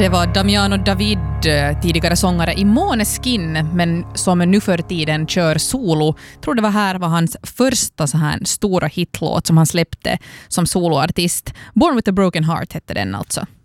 Det var Damiano David, tidigare sångare i Måneskin, men som nu för tiden kör solo. Tror det var hans första så här stora hitlåt som han släppte som soloartist. Born with a broken heart hette den alltså.